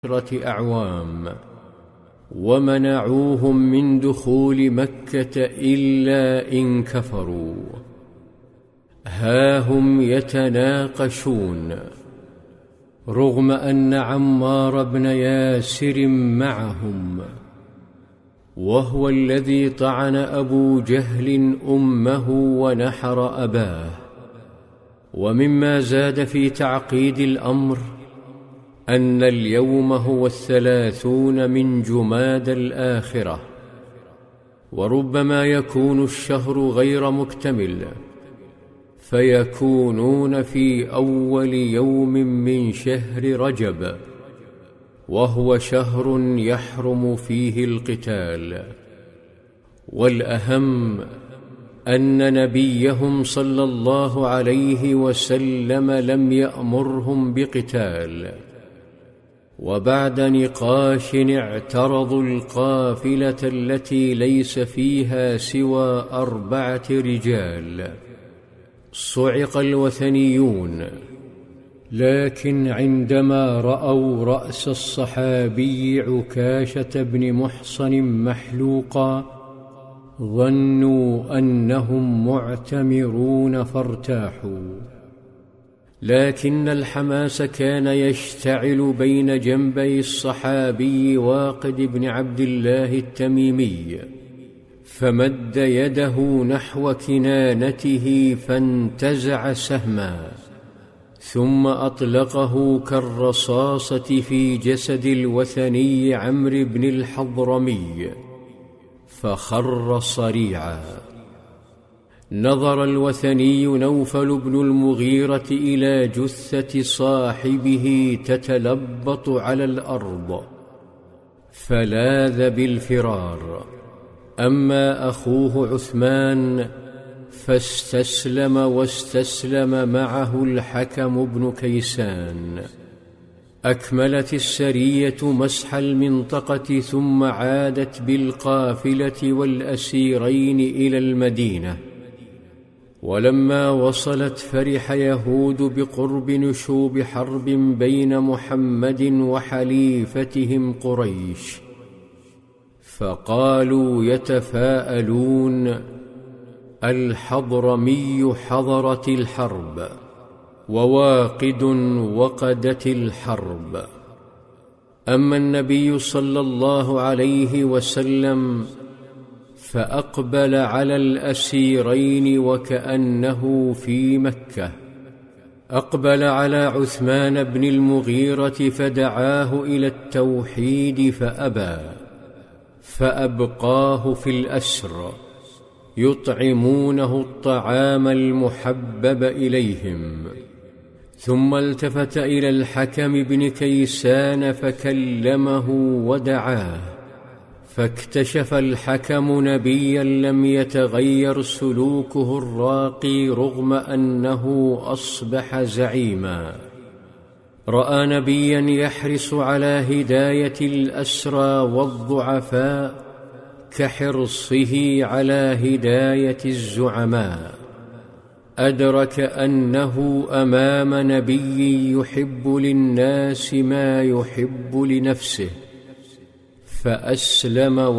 أعوام، ومنعوهم من دخول مكة إلا إن كفروا. ها هم يتناقشون، رغم أن عمار بن ياسر معهم، وهو الذي طعن أبو جهل أمه ونحر أباه. ومما زاد في تعقيد الأمر أن اليوم هو 30 من جماد الآخرة، وربما يكون الشهر غير مكتمل، فيكونون في أول يوم من شهر رجب، وهو شهر يحرم فيه القتال. والأهم أن نبيهم صلى الله عليه وسلم لم يأمرهم بقتال، وبعد نقاش اعترضوا القافلة التي ليس فيها سوى 4 رجال. صعق الوثنيون، لكن عندما رأوا رأس الصحابي عكاشة بن محصن محلوقا ظنوا أنهم معتمرون فارتاحوا. لكن الحماس كان يشتعل بين جنبي الصحابي واقد بن عبد الله التميمي، فمد يده نحو كنانته فانتزع سهما، ثم أطلقه كالرصاصة في جسد الوثني عمرو بن الحضرمي، فخر صريعا. نظر الوثني نوفل بن المغيرة إلى جثة صاحبه تتلبط على الأرض، فلاذ بالفرار. أما أخوه عثمان فاستسلم، واستسلم معه الحكم بن كيسان. أكملت السرية مسح المنطقة، ثم عادت بالقافلة والأسيرين إلى المدينة. ولما وصلت فرح يهود بقرب نشوب حرب بين محمد وحليفتهم قريش، فقالوا يتفاءلون: الحضرمي حضرت الحرب، وواقد وقدت الحرب. أما النبي صلى الله عليه وسلم فأقبل على الأسيرين وكأنه في مكة. أقبل على عثمان بن المغيرة فدعاه إلى التوحيد فأبى، فأبقاه في الأسر يطعمونه الطعام المحبب إليهم. ثم التفت إلى الحكم بن كيسان فكلمه ودعاه، فاكتشف الحكم نبيا لم يتغير سلوكه الراقي رغم أنه أصبح زعيما. رأى نبيا يحرص على هداية الأسرى والضعفاء كحرصه على هداية الزعماء. أدرك أنه أمام نبي يحب للناس ما يحب لنفسه، فأسلم